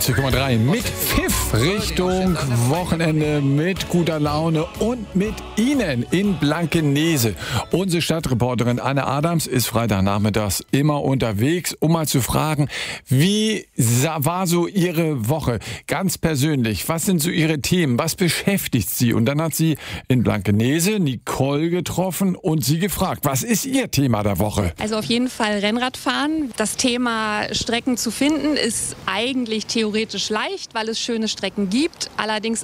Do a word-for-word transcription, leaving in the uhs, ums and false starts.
einundneunzig Komma drei mit Pfiff Richtung Wochenende, mit guter Laune und mit Ihnen in Blankenese. Unsere Stadtreporterin Anne Adams ist Freitagnachmittags immer unterwegs, um mal zu fragen, wie war so Ihre Woche? Ganz persönlich, was sind so Ihre Themen? Was beschäftigt Sie? Und dann hat sie in Blankenese Nicole getroffen und sie gefragt, was ist Ihr Thema der Woche? Also auf jeden Fall Rennradfahren. Das Thema Strecken zu finden ist eigentlich theoretisch leicht, weil es schöne Strecken gibt. Allerdings